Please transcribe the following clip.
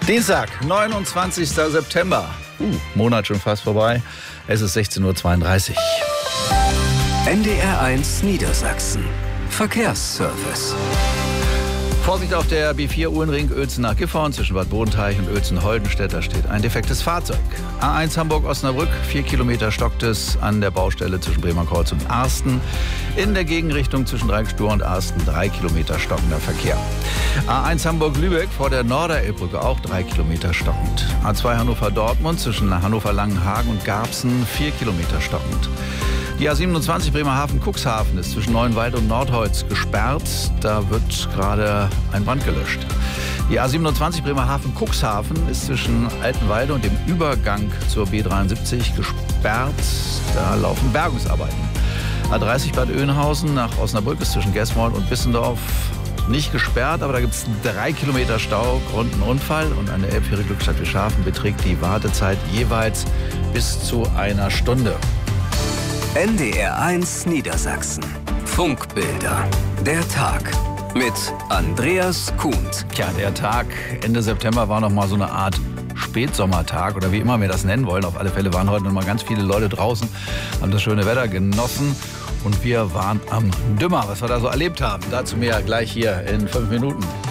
Dienstag, 29. September. Monat schon fast vorbei. Es ist 16:32 Uhr. NDR1 Niedersachsen. Verkehrsservice. Vorsicht auf der B4 Uhlenring Uelzen nach Gifhorn zwischen Bad Bodenteich und Uelzen-Holdenstedt. Da steht ein defektes Fahrzeug. A1 Hamburg-Osnabrück, 4 Kilometer stockt es an der Baustelle zwischen Bremerkreuz und Arsten. In der Gegenrichtung zwischen Dreieckstur und Arsten 3 Kilometer stockender Verkehr. A1 Hamburg-Lübeck vor der Norderelbbrücke auch 3 Kilometer stockend. A2 Hannover-Dortmund zwischen Hannover-Langenhagen und Garbsen 4 Kilometer stockend. Die A27 Bremerhaven-Cuxhaven ist zwischen Neuenwald und Nordholz gesperrt. Da wird gerade ein Brand gelöscht. Die A27 Bremerhaven-Cuxhaven ist zwischen Altenwalde und dem Übergang zur B73 gesperrt. Da laufen Bergungsarbeiten. A30 Bad Oeynhausen nach Osnabrück ist zwischen Gesmold und Bissendorf nicht gesperrt, aber da gibt es 3 Kilometer Stau, Grund ein Unfall. Und an der Elbfähre Glückstadt-Wischhafen beträgt die Wartezeit jeweils bis zu einer Stunde. NDR1 Niedersachsen. Funkbilder. Der Tag mit Andreas Kuhnt. Tja, der Tag Ende September war noch mal so eine Art Spätsommertag oder wie immer wir das nennen wollen. Auf alle Fälle waren heute noch mal ganz viele Leute draußen, haben das schöne Wetter genossen und wir waren am Dümmer, was wir da so erlebt haben. Dazu mehr gleich hier in 5 Minuten.